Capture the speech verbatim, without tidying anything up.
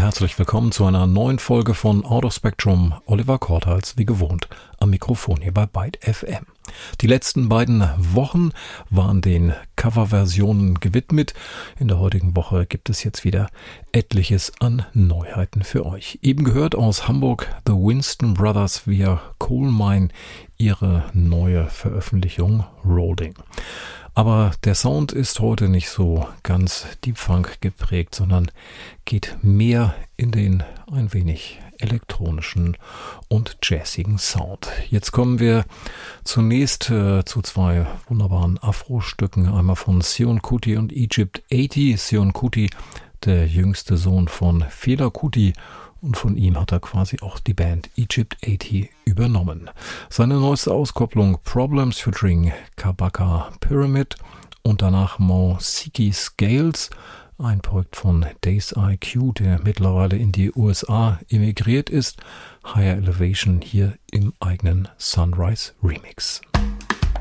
herzlich willkommen zu einer neuen Folge von Out of Spectrum. Oliver Kortals, wie gewohnt, am Mikrofon hier bei Byte F M. Die letzten beiden Wochen waren den Coverversionen gewidmet. In der heutigen Woche gibt es jetzt wieder etliches an Neuheiten für euch. Eben gehört aus Hamburg The Winston Brothers via Coal Mine ihre neue Veröffentlichung Rolling. Aber der Sound ist heute nicht so ganz Deep Funk geprägt, sondern geht mehr in den ein wenig elektronischen und jazzigen Sound. Jetzt kommen wir zunächst äh, zu zwei wunderbaren Afro-Stücken. Einmal von Seun Kuti und Egypt achtzig. Seun Kuti, der jüngste Sohn von Fela Kuti. Und von ihm hat er quasi auch die Band Egypt achtzig übernommen. Seine neueste Auskopplung Problems featuring Kabaka Pyramid und danach Monsiki Scales, ein Projekt von Days I Q, der mittlerweile in die U S A emigriert ist. Higher Elevation hier im eigenen Sunrise Remix.